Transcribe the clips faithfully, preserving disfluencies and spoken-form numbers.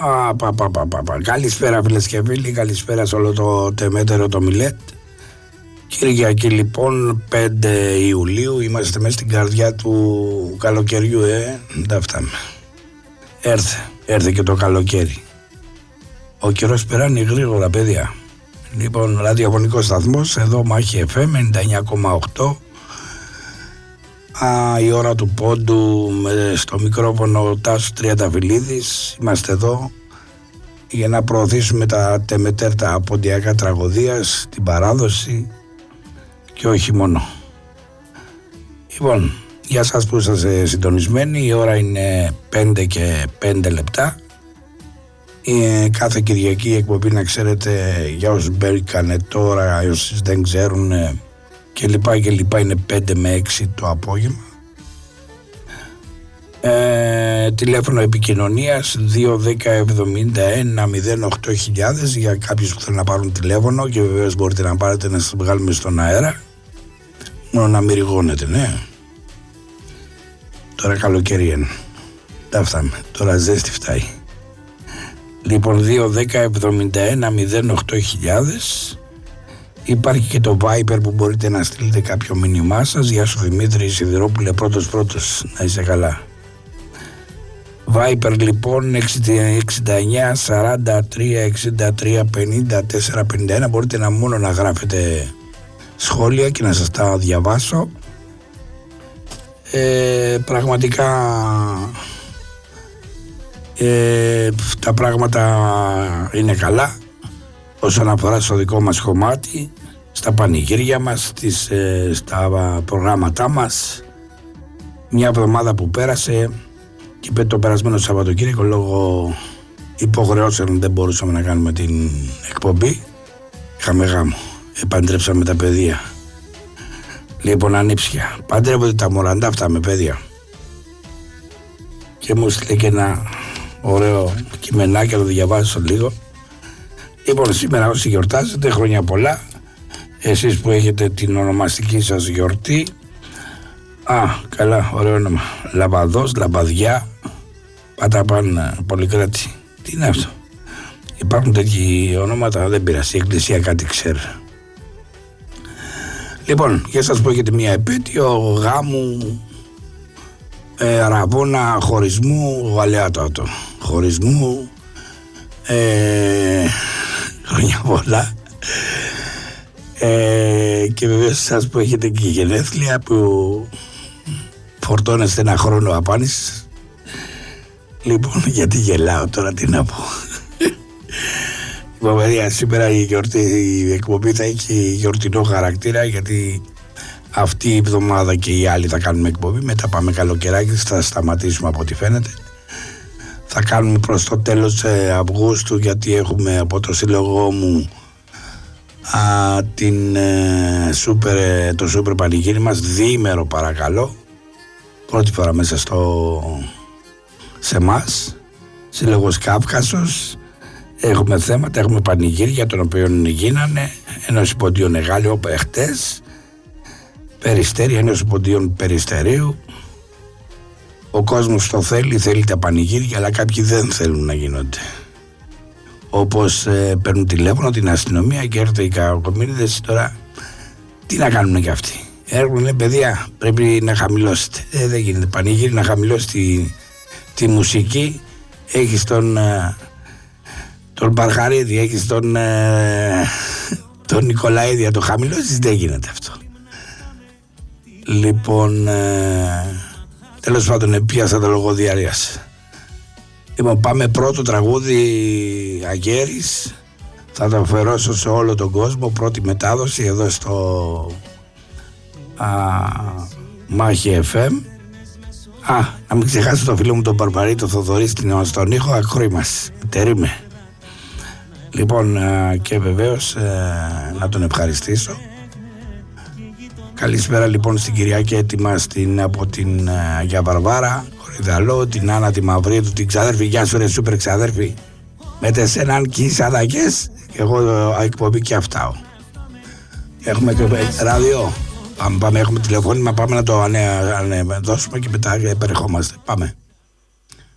Α, πα, πα, πα, πα, πα. Καλησπέρα φίλες και φίλοι, καλησπέρα σε όλο το τεμέτερο το Μιλέτ. Κυριακή λοιπόν πέντε Ιουλίου, είμαστε μέσα στην καρδιά του καλοκαιριού, ε, δεν φτάμε. Έρθε, έρθε και το καλοκαίρι. Ο καιρός περάνει γρήγορα, παιδιά. Λοιπόν, ραδιοφωνικός σταθμός, εδώ Μάχη εφ εμ ενενήντα εννιά κόμμα οκτώ. Α, η ώρα του πόντου, με, στο μικρόφωνο Τάσος Τριανταφυλλίδης. Είμαστε εδώ για να προωθήσουμε τα τεμετέρτα ποντιακά τραγωδίας, την παράδοση και όχι μόνο. Λοιπόν, για σας που είσαστε συντονισμένοι, η ώρα είναι πέντε και πέντε λεπτά. Ε, κάθε Κυριακή η εκπομπή, να ξέρετε, για όσους μπήκανε τώρα, για όσους δεν ξέρουν και λοιπά και λοιπά, είναι πέντε με έξι το απόγευμα. Ε, τηλέφωνο επικοινωνίας δύο δέκα εβδομήντα ένα μηδέν οκτώ χιλιάδες για κάποιους που θέλουν να πάρουν τηλέφωνο, και βεβαίως μπορείτε να πάρετε να σας βγάλουμε στον αέρα, μόνο να μην ρηγώνετε, ναι. Τώρα καλοκαίρι είναι, τα φτάμε, τώρα ζέστη φτάει. Λοιπόν, δύο δέκα εβδομήντα ένα μηδέν οκτώ χιλιάδες. Υπάρχει και το Viper που μπορείτε να στείλετε κάποιο μήνυμά σας. Γεια σου Δημήτρη Σιδηρόπουλε, πρώτος πρώτος, να είσαι καλά. Viper λοιπόν εξήντα εννιά σαράντα τρία εξήντα τρία πενήντα τέσσερα πενήντα ένα. Μπορείτε να μόνο να γράφετε σχόλια και να σας τα διαβάσω. ε, Πραγματικά ε, τα πράγματα είναι καλά όσον αφορά στο δικό μας κομμάτι, στα πανηγύρια μας, στις, ε, στα προγράμματά μας. Μια εβδομάδα που πέρασε και το περασμένο Σαββατοκύριακο, λόγω υποχρεώσεων δεν μπορούσαμε να κάνουμε την εκπομπή. Είχαμε γάμο, επαντρέψαμε τα παιδεία. Λοιπόν, ανήψια, παντρεύονται τα μωραντά αυτά με παιδιά. Και μου στείλε και ένα ωραίο κειμενάκι, να το διαβάσω λίγο. Λοιπόν, σήμερα όσοι γιορτάζετε, χρόνια πολλά. Εσείς που έχετε την ονομαστική σας γιορτή, α, καλά, ωραίο όνομα, Λαμπαδός, Λαμπαδιά, Παταπάν, Πολυκράτη. Τι είναι αυτό? Υπάρχουν τέτοιοι ονόματα, δεν πειράζει, η Εκκλησία κάτι ξέρει. Λοιπόν, για σας που έχετε μια επέτειο γάμου, ε, ραβώνα, χωρισμού, γαλεάτατο, χωρισμού, ε, χρόνια πολλά. Ε, και βεβαίως σας που έχετε και γενέθλια, που φορτώνεστε ένα χρόνο απάνης. Λοιπόν, γιατί γελάω τώρα, τι να πω. Λοιπόν, παιδιά, σήμερα η, γιορτή, η εκπομπή θα έχει γιορτινό χαρακτήρα, γιατί αυτή η εβδομάδα και οι άλλοι θα κάνουμε εκπομπή. Μετά πάμε καλοκαιράκι, θα σταματήσουμε από ό,τι φαίνεται. Θα κάνουμε προς το τέλος ε, Αυγούστου, γιατί έχουμε από το σύλλογό μου α, την, ε, super, ε, το σούπερ πανηγύρι μας, διήμερο παρακαλώ, πρώτη φορά μέσα στο, σε εμάς, σύλλογος Κάυκασος. Έχουμε θέματα, έχουμε πανηγύρια των οποίων γίνανε, ενός υποντίων Εγάλη όπως χτες, Περιστέρια ενός υποντίων Περιστερίου. Ο κόσμος το θέλει, θέλει τα πανηγύρια, αλλά κάποιοι δεν θέλουν να γίνονται. Όπως ε, παίρνουν τηλέφωνο την αστυνομία και έρχονται οι κακομοίριδες. Τώρα τι να κάνουν κι αυτοί? Έρχονται, παιδιά, πρέπει να χαμηλώσετε. Ε, δεν γίνεται πανηγύρι, να χαμηλώσει τη, τη μουσική. Έχεις τον, ε, τον Παρχαρίδη, έχεις τον, ε, τον Νικολαίδη, να το χαμηλώσεις, δεν γίνεται αυτό. Λοιπόν, ε, τέλος πάντων, πιάσα το λόγο διαρρείας. Λοιπόν, πάμε πρώτο τραγούδι Αγέρης. Θα το αφιερώσω σε όλο τον κόσμο. Πρώτη μετάδοση εδώ στο α, Μάχη εφ εμ. Α, να μην ξεχάσω το φίλο μου τον Μπαρμπαρή, το Θοδωρή στον ήχο, ακρόη μας. Τερίμε. Λοιπόν, α, και βεβαίως α, να τον ευχαριστήσω. Καλησπέρα λοιπόν στην Κυριακή, έτοιμα στην, από την uh, Αγία Βαρβάρα, Κορυδαλό, την Άννα τη Μαυρίδου, την ξαδέρφη. Γεια σου ρε σούπερ ξαδέρφη. Με τεσσέναν και σαδακές και εγώ uh, εκπομπή και αυτά. Έχουμε και ράδιο. Πάμε, πάμε, έχουμε τηλεφώνημα, πάμε να το ανέ, ανέ, δώσουμε και μετά επερχόμαστε. Πάμε.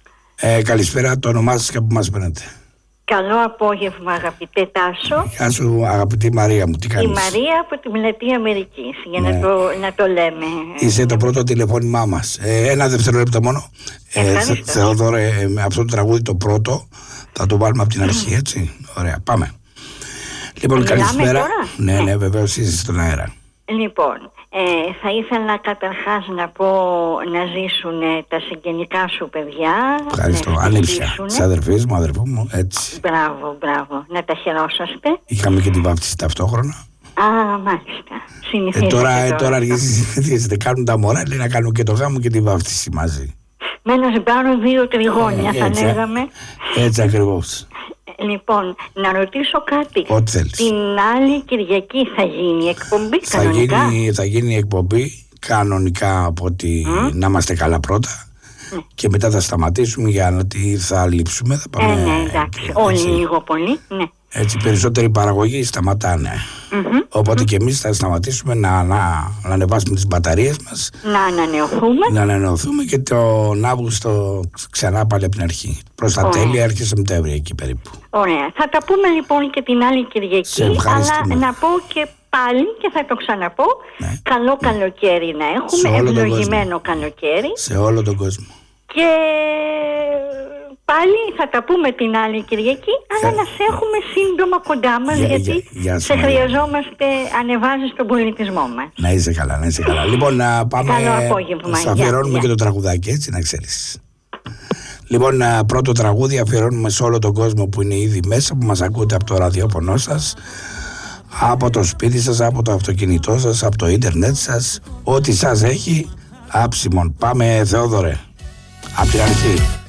Ε, καλησπέρα, το όνομά σας και από μας παίρνετε. Καλό απόγευμα, αγαπητέ Τάσο. Γεια σου, αγαπητή Μαρία μου, τι κάνεις? Η Μαρία από τη Μελετή Αμερικής, για ναι. να, το, να το λέμε. Είσαι το πρώτο τηλεφώνημά μας. Ε, ένα δευτερόλεπτο μόνο. Ε, Θεόδωρε, ε, αυτό το τραγούδι το πρώτο θα το βάλουμε από την αρχή, έτσι. Ωραία, πάμε. Λοιπόν, Μιλάμε καλησπέρα. Τώρα? Ναι, ναι, βεβαίως είσαι στον αέρα. Λοιπόν, ε, θα ήθελα καταρχάς να πω να ζήσουν τα συγγενικά σου παιδιά. Ευχαριστώ. Ανήψια της αδερφής μου, αδερφού μου, έτσι. Μπράβο, μπράβο. Να τα χαιρόσαστε. Είχαμε και τη βάφτιση ταυτόχρονα. Α, μάλιστα. Συνηθίζετε ε, τώρα, τώρα. Ε, τώρα αρχίζετε, κάνουν τα μωρά, λέει να κάνουν και το γάμο και τη βάφτιση μαζί. Με ένα ζευγάρι δύο τριγώνια ε, θα λέγαμε. Έτσι ακριβώς. Λοιπόν, να ρωτήσω κάτι. Ό,τι θέλεις. Την άλλη Κυριακή θα γίνει εκπομπή θα κανονικά? Γίνει, θα γίνει εκπομπή κανονικά, από ότι mm. να είμαστε καλά πρώτα mm. και μετά θα σταματήσουμε για ότι θα λείψουμε. Θα πάμε, ε, ναι, εντάξει. Όλοι λίγο πολύ, ναι. Έτσι, περισσότερη παραγωγή σταματάνε. Mm-hmm. Οπότε mm-hmm. και εμείς θα σταματήσουμε να, να, να ανεβάσουμε τις μπαταρίες μας. Να ανανεωθούμε. Να ανανεωθούμε και τον Αύγουστο ξανά πάλι από την αρχή. Προς τα τέλη, αρχές Σεπτέμβρη εκεί περίπου. Ωραία. Θα τα πούμε λοιπόν και την άλλη Κυριακή. Αλλά να πω και πάλι και θα το ξαναπώ. Ναι. Καλό ναι. καλοκαίρι να έχουμε. Ευλογημένο καλοκαίρι. Σε όλο τον κόσμο. Και πάλι θα τα πούμε την άλλη Κυριακή, αλλά ε, να σε έχουμε σύντομα κοντά μας, για, γιατί για, για σε χρειαζόμαστε, ανεβάζεις τον πολιτισμό μας. Να είσαι καλά, να είσαι καλά. Λοιπόν, να πάμε, θα αφιερώνουμε και το τραγουδάκι, έτσι, να ξέρεις. Λοιπόν, πρώτο τραγούδι αφιερώνουμε σε όλο τον κόσμο που είναι ήδη μέσα, που μας ακούτε από το ραδιόφωνο σας, από το σπίτι σας, από το αυτοκίνητό σας, από το ίντερνετ σας, ό,τι σας έχει άψιμον. Πάμε, Θεόδωρε, από την αρχή.